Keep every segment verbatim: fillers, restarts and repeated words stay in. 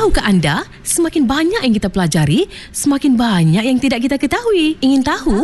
Tahukah anda, semakin banyak yang kita pelajari, semakin banyak yang tidak kita ketahui. Ingin tahu?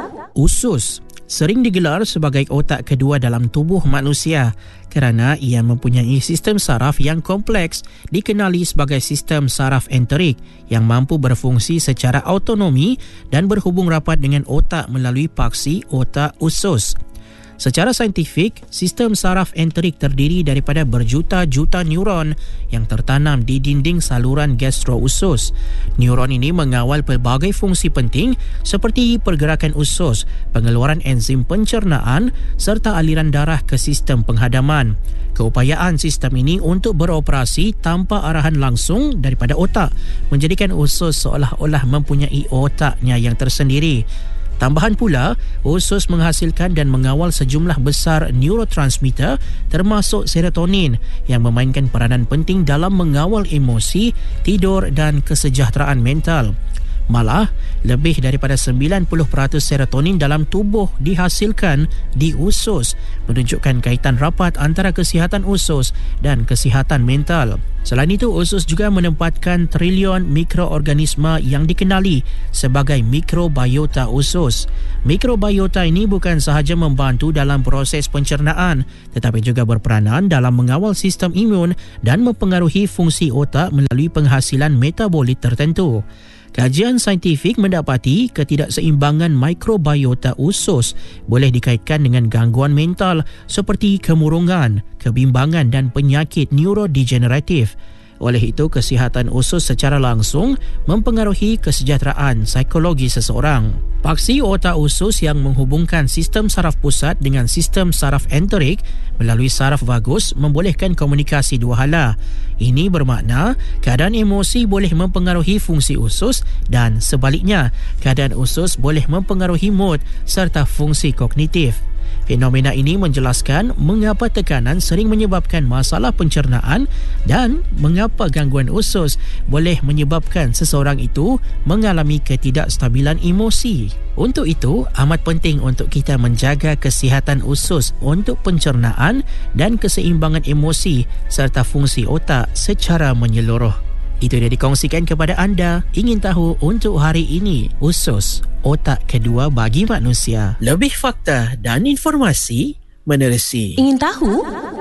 Usus sering digelar sebagai otak kedua dalam tubuh manusia kerana ia mempunyai sistem saraf yang kompleks, dikenali sebagai sistem saraf enterik yang mampu berfungsi secara autonomi dan berhubung rapat dengan otak melalui paksi otak usus. Secara saintifik, sistem saraf enterik terdiri daripada berjuta-juta neuron yang tertanam di dinding saluran gastrousus. Neuron ini mengawal pelbagai fungsi penting seperti pergerakan usus, pengeluaran enzim pencernaan serta aliran darah ke sistem penghadaman. Keupayaan sistem ini untuk beroperasi tanpa arahan langsung daripada otak menjadikan usus seolah-olah mempunyai otaknya yang tersendiri. Tambahan pula, usus menghasilkan dan mengawal sejumlah besar neurotransmitter termasuk serotonin yang memainkan peranan penting dalam mengawal emosi, tidur dan kesejahteraan mental. Malah, lebih daripada sembilan puluh peratus serotonin dalam tubuh dihasilkan di usus, menunjukkan kaitan rapat antara kesihatan usus dan kesihatan mental. Selain itu, usus juga menempatkan trilion mikroorganisma yang dikenali sebagai mikrobiota usus. Mikrobiota ini bukan sahaja membantu dalam proses pencernaan, tetapi juga berperanan dalam mengawal sistem imun dan mempengaruhi fungsi otak melalui penghasilan metabolit tertentu. Kajian saintifik mendapati ketidakseimbangan mikrobiota usus boleh dikaitkan dengan gangguan mental seperti kemurungan, kebimbangan dan penyakit neurodegeneratif. Oleh itu, kesihatan usus secara langsung mempengaruhi kesejahteraan psikologi seseorang. Paksi otak usus yang menghubungkan sistem saraf pusat dengan sistem saraf enterik melalui saraf vagus membolehkan komunikasi dua hala. Ini bermakna keadaan emosi boleh mempengaruhi fungsi usus dan sebaliknya, keadaan usus boleh mempengaruhi mood serta fungsi kognitif. Fenomena ini menjelaskan mengapa tekanan sering menyebabkan masalah pencernaan dan mengapa gangguan usus boleh menyebabkan seseorang itu mengalami ketidakstabilan emosi. Untuk itu, amat penting untuk kita menjaga kesihatan usus untuk pencernaan dan keseimbangan emosi serta fungsi otak secara menyeluruh. Itu dia dikongsikan kepada anda. Ingin tahu untuk hari ini, usus, otak kedua bagi manusia. Lebih fakta dan informasi menerusi. Ingin tahu?